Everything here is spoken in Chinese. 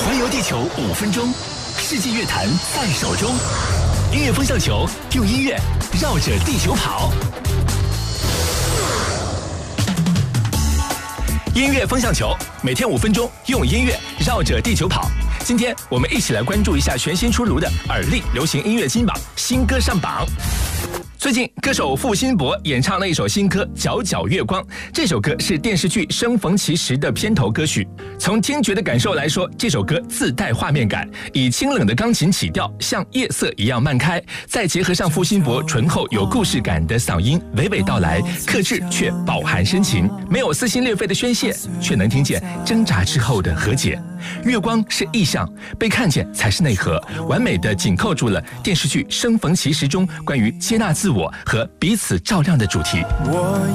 环游地球5分钟，世界乐坛在手中。音乐风向球，用音乐绕着地球跑。音乐风向球，每天5分钟，用音乐绕着地球跑。今天我们一起来关注一下全新出炉的耳力流行音乐金榜新歌上榜。最近，歌手付辛博演唱了一首新歌《皎皎月光》。这首歌是电视剧《生逢其时》的片头歌曲。从听觉的感受来说，这首歌自带画面感，以清冷的钢琴起调，像夜色一样漫开，再结合上付辛博醇厚有故事感的嗓音，娓娓道来，克制却饱含深情，没有撕心裂肺的宣泄，却能听见挣扎之后的和解。月光是意象，被看见才是内核，完美的紧扣住了电视剧《生逢其时》中关于接纳自我和彼此照亮的主题。